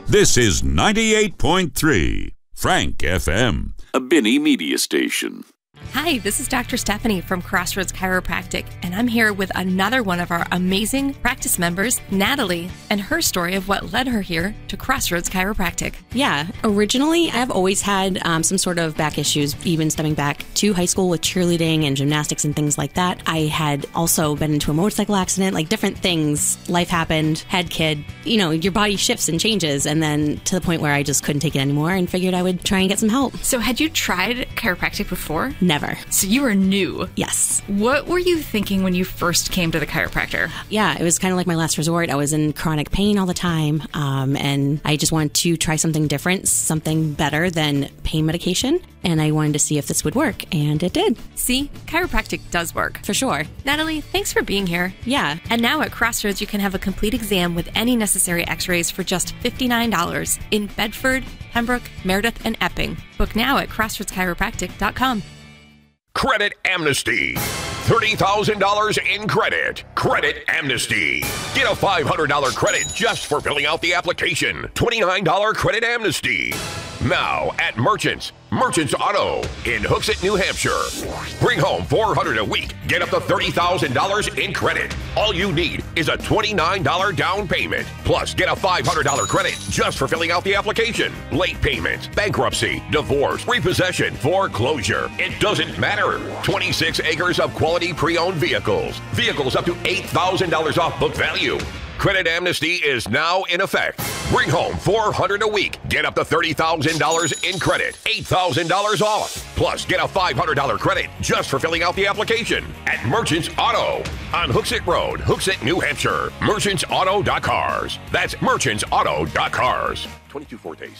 This is 98.3 Frank FM, a Binney Media Station. Hi, this is Dr. Stephanie from Crossroads Chiropractic, and I'm here with another one of our amazing practice members, Natalie, and her story of what led her here to Crossroads Chiropractic. Yeah, originally I've always had some sort of back issues, even stemming back to high school with cheerleading and gymnastics and things like that. I had also been into a motorcycle accident, like different things. Life happened, had kid. You know, your body shifts and changes, and then to the point where I just couldn't take it anymore and figured I would try and get some help. So had you tried chiropractic before? Never. So you were new? Yes. What were you thinking when you first came to the chiropractor? Yeah, it was kind of like my last resort. I was in chronic pain all the time, and I just wanted to try something different, something better than pain medication, and I wanted to see if this would work, and it did. See, chiropractic does work. For sure. Natalie, thanks for being here. Yeah. And now at Crossroads, you can have a complete exam with any necessary x-rays for just $59 in Bedford, Pembroke, Meredith, and Epping. Book now at crossroadschiropractic.com. Credit Amnesty. $30,000 in credit. Credit Amnesty. Get a $500 credit just for filling out the application. $29 Credit Amnesty. Now at Merchants Auto in Hooksett, New Hampshire. Bring home $400 a week. Get up to $30,000 in credit. All you need is a $29 down payment. Plus, get a $500 credit just for filling out the application. Late payments, bankruptcy, divorce, repossession, foreclosure. It doesn't matter. 26 acres of quality pre-owned vehicles. Vehicles up to $8,000 off book value. Credit Amnesty is now in effect. Bring home $400 a week. Get up to $30,000 in credit. $8,000 off. Plus, get a $500 credit just for filling out the application at Merchants Auto on Hooksett Road, Hooksett, New Hampshire. Merchantsauto.cars. That's merchantsauto.cars. 22 Forte.